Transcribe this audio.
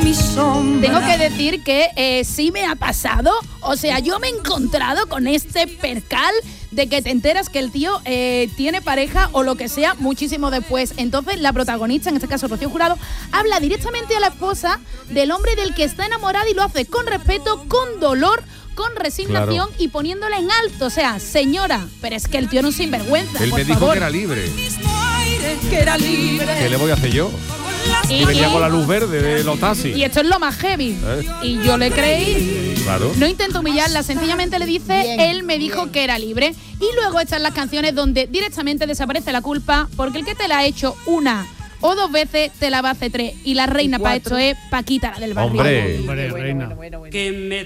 Tengo que decir que sí me ha pasado. O sea, yo me he encontrado con este percal de que te enteras que el tío tiene pareja o lo que sea muchísimo después. Entonces la protagonista, en este caso Rocío Jurado, habla directamente a la esposa del hombre del que está enamorada y lo hace con respeto, con dolor, con resignación, claro, y poniéndola en alto. O sea, señora, pero es que el tío no es sinvergüenza. Él me dijo que era libre. ¿Qué le voy a hacer yo? Y venía con la luz verde de los taxis. Y esto es lo más heavy. Y yo le creí. Claro. No intento humillarla, sencillamente le dice, bien, él me dijo que era libre. Y luego están las canciones donde directamente desaparece la culpa, porque el que te la ha hecho una o dos veces te la va a hacer tres. Y la reina para esto es Paquita, la del barrio. Hombre, reina. Que me